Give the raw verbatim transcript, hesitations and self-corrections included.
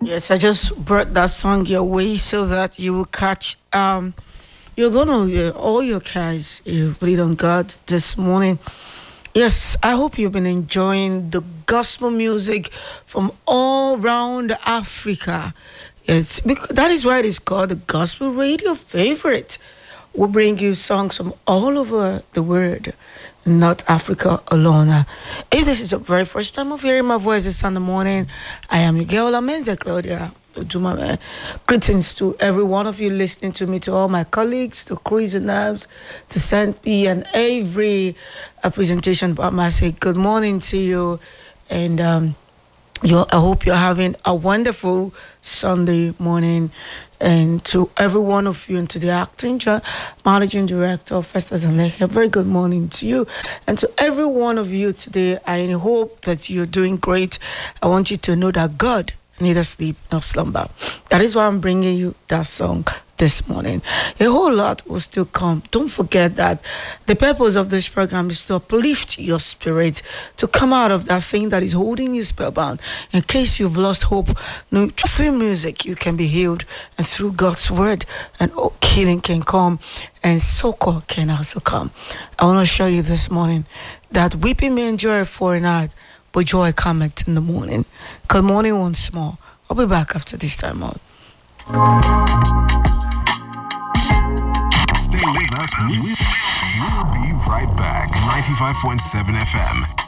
Yes, I just brought that song your way so that you will catch. Um, you're gonna uh, all your guys you bleed on God this morning. Yes, I hope you've been enjoying the gospel music from all around Africa. It's because that is why it is called the Gospel Radio Favorite. We bring you songs from all over the world, not Africa alone. Uh, If this is the very first time of hearing my voice this Sunday morning, I am Miguel Lamenza Claudia. Do my uh, greetings to every one of you listening to me, to all my colleagues, to Chris and Nabs, to Saint P, and every uh, presentation. But I say good morning to you, and um, you. I hope you're having a wonderful Sunday morning. And to every one of you, and to the acting cha- managing director of Festus and Leke, a very good morning to you. And to every one of you today, I hope that you're doing great. I want you to know that God neither sleep nor slumber. That is why I'm bringing you that song this morning. A whole lot will still come. Don't forget that the purpose of this program is to uplift your spirit, to come out of that thing that is holding you spellbound. In case you've lost hope, no, through music you can be healed, and through God's word, and oh, healing can come, and succor can also come. I want to show you this morning that weeping may endure for a night, but joy cometh in the morning. Good morning once more. I'll be back after this time out. Stay with us. We- We'll be right back. ninety-five point seven F M.